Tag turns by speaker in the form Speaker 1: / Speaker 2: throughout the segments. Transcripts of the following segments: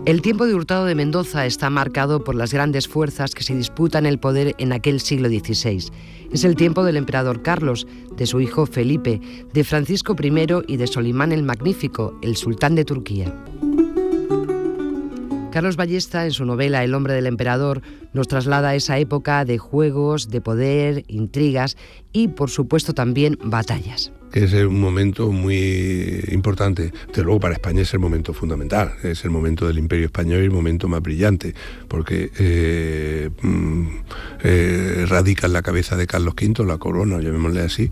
Speaker 1: El tiempo de Hurtado de Mendoza está marcado por las grandes fuerzas que se disputan el poder en aquel siglo XVI. Es el tiempo del emperador Carlos, de su hijo Felipe, de Francisco I y de Solimán el Magnífico, el sultán de Turquía. Carlos Ballesta, en su novela El hombre del emperador, nos traslada a esa época de juegos, de poder, intrigas y, por supuesto, también batallas.
Speaker 2: Que es un momento muy importante. Desde luego para España es el momento fundamental, es el momento del Imperio Español y el momento más brillante, porque radica en la cabeza de Carlos V, la corona, llamémosle así,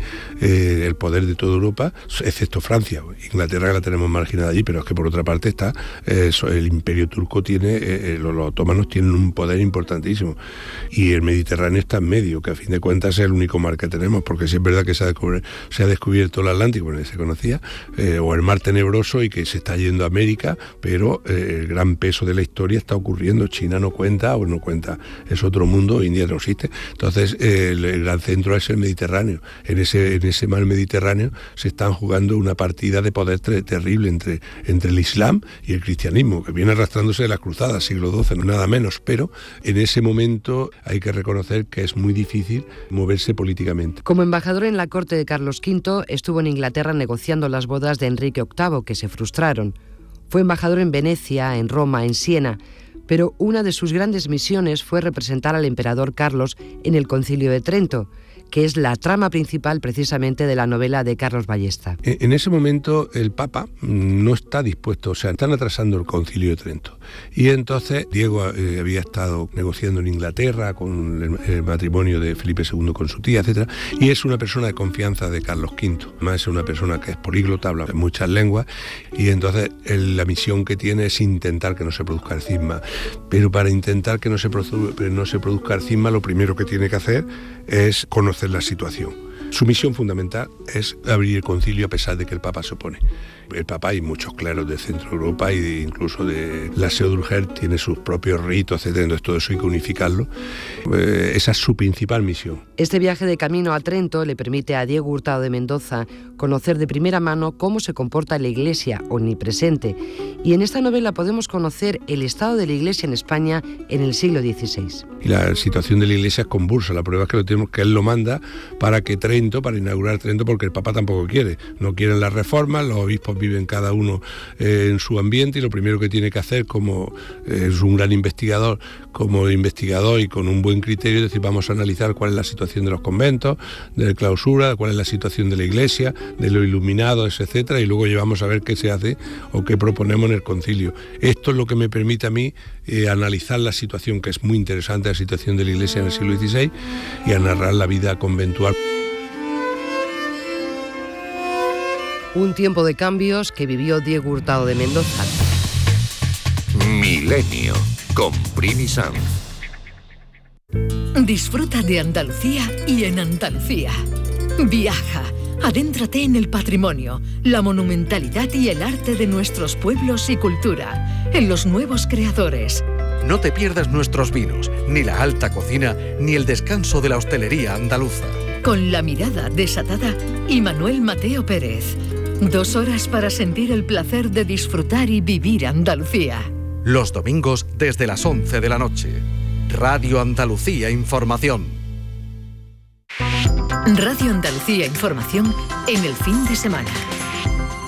Speaker 2: el poder de toda Europa, excepto Francia. Inglaterra, que la tenemos marginada allí, pero es que por otra parte está el Imperio Turco tiene, los otomanos tienen un poder importantísimo, y el Mediterráneo está en medio, que a fin de cuentas es el único mar que tenemos, porque sí es verdad que se ha descubierto el Atlántico, bueno, se conocía, o el mar Tenebroso, y que se está yendo a América, pero el gran peso de la historia está ocurriendo. China no cuenta, o no cuenta, es otro mundo, India no existe. Entonces el gran centro es el Mediterráneo. En ese mar Mediterráneo se están jugando una partida de poder terrible entre el Islam y el cristianismo, que viene arrastrándose de las cruzadas, siglo XII, no nada menos, pero en ese momento hay que reconocer que es muy difícil moverse políticamente.
Speaker 1: Como embajador en la corte de Carlos V, estuvo en Inglaterra negociando las bodas de Enrique VIII, que se frustraron. Fue embajador en Venecia, en Roma, en Siena, pero una de sus grandes misiones fue representar al emperador Carlos en el Concilio de Trento, que es la trama principal precisamente de la novela de Carlos Ballesta.
Speaker 2: En ese momento el Papa no está dispuesto, o sea, están atrasando el Concilio de Trento. Y entonces Diego había estado negociando en Inglaterra con el matrimonio de Felipe II con su tía, etc. Y es una persona de confianza de Carlos V. Además es una persona que es políglota, habla muchas lenguas, y entonces la misión que tiene es intentar que no se produzca el cisma. Pero para intentar que no se produzca el cisma, lo primero que tiene que hacer es conocer la situación. Su misión fundamental es abrir el concilio a pesar de que el Papa se opone. El Papa y muchos cleros de Centro Europa y incluso de la Seu d'Urgell tiene sus propios ritos, etc. Entonces todo eso hay que unificarlo. Esa es su principal misión.
Speaker 1: Este viaje de camino a Trento le permite a Diego Hurtado de Mendoza conocer de primera mano cómo se comporta la Iglesia omnipresente. Y en esta novela podemos conocer el estado de la Iglesia en España en el siglo XVI.
Speaker 2: Y la situación de la Iglesia es convulsa. La prueba es que lo tenemos, que él lo manda para inaugurar Trento, porque el Papa tampoco quiere. No quieren las reformas, los obispos viven cada uno en su ambiente, y lo primero que tiene que hacer, como es un gran investigador, y con un buen criterio, es decir, vamos a analizar cuál es la situación de los conventos, de clausura, cuál es la situación de la Iglesia, de los iluminados, etcétera, y luego llevamos a ver qué se hace o qué proponemos en el concilio. Esto es lo que me permite a mí analizar la situación, que es muy interesante, la situación de la Iglesia en el siglo XVI, y a narrar la vida conventual.
Speaker 1: Un tiempo de cambios que vivió Diego Hurtado de Mendoza.
Speaker 3: Milenio con Primi Sanz.
Speaker 4: Disfruta de Andalucía y en Andalucía. Viaja, adéntrate en el patrimonio, la monumentalidad y el arte de nuestros pueblos y cultura, en los nuevos creadores.
Speaker 5: No te pierdas nuestros vinos, ni la alta cocina, ni el descanso de la hostelería andaluza.
Speaker 4: Con la mirada desatada y Manuel Mateo Pérez. 2 horas para sentir el placer de disfrutar y vivir Andalucía.
Speaker 5: Los domingos desde las 11 de la noche. Radio Andalucía Información.
Speaker 4: Radio Andalucía Información en el fin de semana.